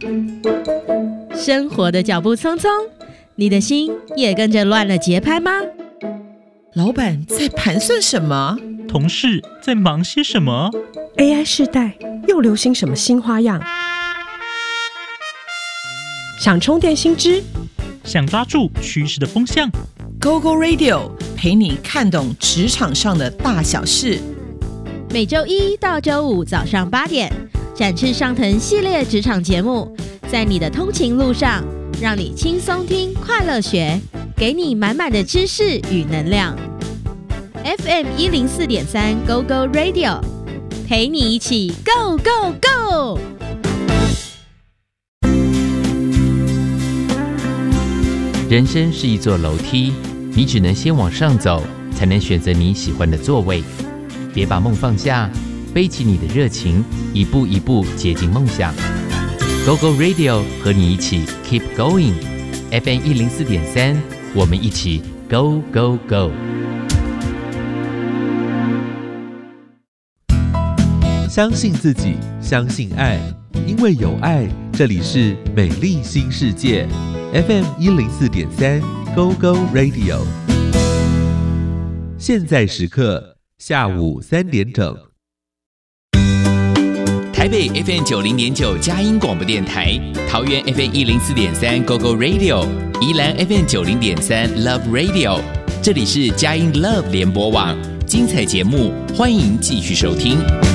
生活的脚步匆匆，你的心也跟着乱了节拍吗？ 老板在盘算什么？ 同事在忙些什么？ AI 世代又流行什么新花样？想充电新知， 想抓住趋势的风向， GoGo Radio 陪你看懂职场上的大小事。 每周一到周五早上8点，展翅上腾系列职场节目，在你的通勤路上，让你轻松听，快乐学，给你满满的知识与能量。FM 104.3 GoGo Radio， 陪你一起 Go Go Go！ 人生是一座楼梯，你只能先往上走，才能选择你喜欢的座位。别把梦放下，背起你的热情，一步一步接近梦想。GoGo Radio 和你一起 Keep Going。FM 104.3，我们一起 Go Go Go。 相信自己，相信爱，因为有爱，这里是美丽新世界。FM 104.3 GoGo Radio。现在时刻下午3点整。 台北 FM 90.9佳音广播电台，桃园 FM 104.3 GoGo Radio， 宜兰 FM 90.3 Love Radio。这里是佳音 Love 联播网，精彩节目，欢迎继续收听。